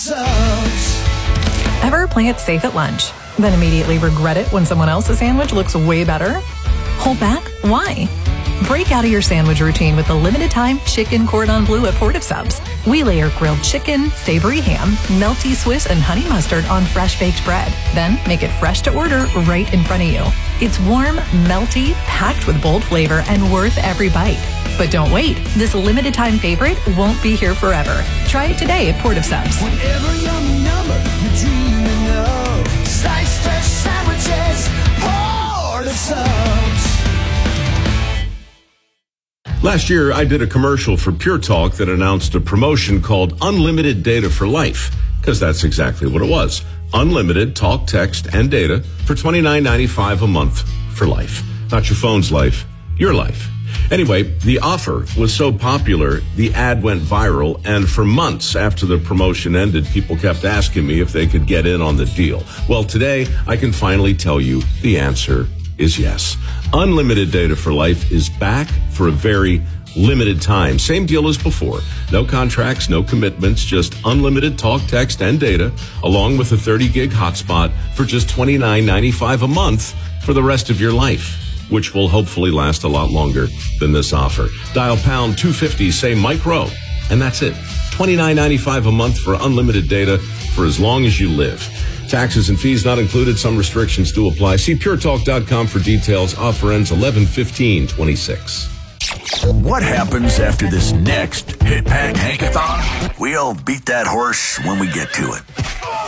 Ever play it safe at lunch, then immediately regret it when someone else's sandwich looks way better? Hold back? Why? Break out of your sandwich routine with the limited-time chicken cordon bleu at Portive Subs. We layer grilled chicken, savory ham, melty Swiss, and honey mustard on fresh-baked bread. Then make it fresh to order right in front of you. It's warm, melty, packed with bold flavor, and worth every bite. But don't wait. This limited-time favorite won't be here forever. Try it today at Portive Subs. Whatever yummy number you're dreaming of, sliced fresh sandwiches, Portive Subs. Last year, I did a commercial for Pure Talk that announced a promotion called Unlimited Data for Life, because that's exactly what it was. Unlimited talk, text, and data for $29.95 a month for life. Not your phone's life, your life. Anyway, the offer was so popular, the ad went viral, and for months after the promotion ended, people kept asking me if they could get in on the deal. Well, today, I can finally tell you the answer is yes. Unlimited Data for Life is back for a very limited time. Same deal as before. No contracts, no commitments, just unlimited talk, text, and data, along with a 30-gig hotspot for just $29.95 a month for the rest of your life, which will hopefully last a lot longer than this offer. Dial pound 250, say Mike Rowe, and that's it. $29.95 a month for unlimited data for as long as you live. Taxes and fees not included. Some restrictions do apply. See puretalk.com for details. Offer ends 11/15/26. What happens after this next Hit Pack Hankathon? We'll beat that horse when we get to it.